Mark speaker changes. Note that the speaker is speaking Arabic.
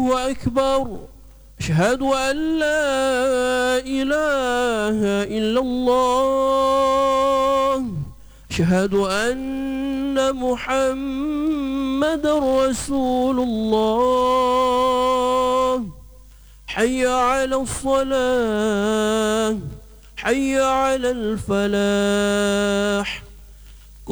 Speaker 1: الله أكبر أشهد أن لا إله إلا الله أشهد أن محمد رسول الله حي على الصلاة حي على الفلاح